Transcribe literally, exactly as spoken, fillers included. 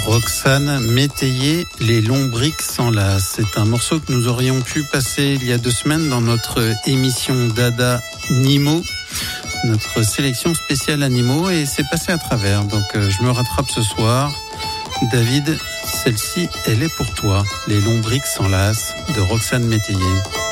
Roxane Métayer, Les Lombrics s'enlacent. C'est un morceau que nous aurions pu passer il y a deux semaines dans notre émission Dada Nimo, notre sélection spéciale animaux, et c'est passé à travers. Donc euh, je me rattrape ce soir. David, celle-ci, elle est pour toi. Les Lombrics s'enlacent de Roxane Métayer.